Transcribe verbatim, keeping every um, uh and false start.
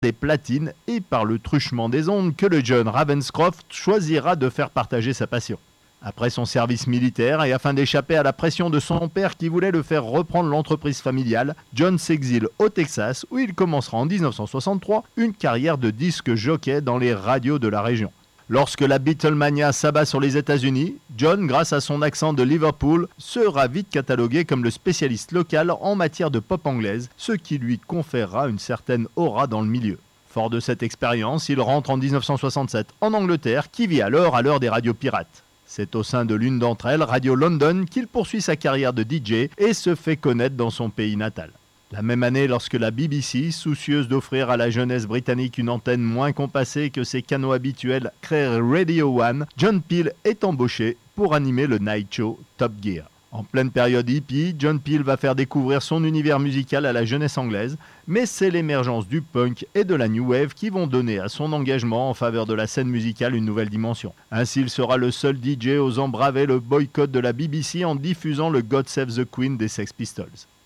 des platines et par le truchement des ondes que le jeune Ravenscroft choisira de faire partager sa passion. Après son service militaire et afin d'échapper à la pression de son père qui voulait le faire reprendre l'entreprise familiale, John s'exile au Texas où il commencera en dix-neuf cent soixante-trois une carrière de disque jockey dans les radios de la région. Lorsque la Beatlemania s'abat sur les États-Unis, John, grâce à son accent de Liverpool, sera vite catalogué comme le spécialiste local en matière de pop anglaise, ce qui lui conférera une certaine aura dans le milieu. Fort de cette expérience, il rentre en dix-neuf cent soixante-sept en Angleterre, qui vit alors à l'heure des radios pirates. C'est au sein de l'une d'entre elles, Radio London, qu'il poursuit sa carrière de D J et se fait connaître dans son pays natal. La même année, lorsque la B B C, soucieuse d'offrir à la jeunesse britannique une antenne moins compassée que ses canaux habituels, crée Radio One, John Peel est embauché pour animer le night show Top Gear. En pleine période hippie, John Peel va faire découvrir son univers musical à la jeunesse anglaise, mais c'est l'émergence du punk et de la new wave qui vont donner à son engagement en faveur de la scène musicale une nouvelle dimension. Ainsi, il sera le seul D J osant braver le boycott de la B B C en diffusant le God Save the Queen des Sex Pistols.